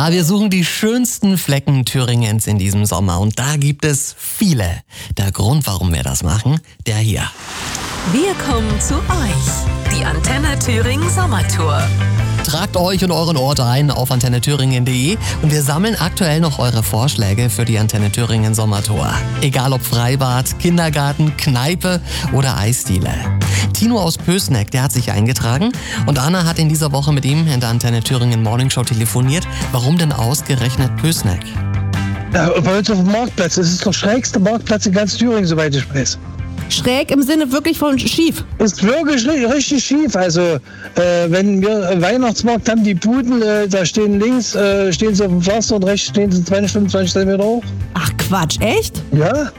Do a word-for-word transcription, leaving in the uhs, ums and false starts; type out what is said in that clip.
Ja, wir suchen die schönsten Flecken Thüringens in diesem Sommer und da gibt es viele. Der Grund, warum wir das machen, der hier. Wir kommen zu euch. Die Antenne Thüringen Sommertour. Tragt euch und euren Ort ein auf antenne thüringen punkt de und wir sammeln aktuell noch eure Vorschläge für die Antenne Thüringen Sommertour. Egal ob Freibad, Kindergarten, Kneipe oder Eisdiele. Tino aus Pößneck, der hat sich eingetragen und Anna hat in dieser Woche mit ihm in der Antenne Thüringen Morning Show telefoniert. Warum denn ausgerechnet Pößneck? Ja, bei uns auf dem Marktplatz. Es ist der schrägste Marktplatz in ganz Thüringen, soweit ich weiß. Schräg im Sinne wirklich von schief? Ist wirklich ri- richtig schief. Also, äh, wenn wir Weihnachtsmarkt haben, die Buden, äh, da stehen links, äh, stehen sie auf dem Pflaster und rechts stehen sie zwanzig, fünfundzwanzig Zentimeter hoch. Ach Quatsch, echt? Ja,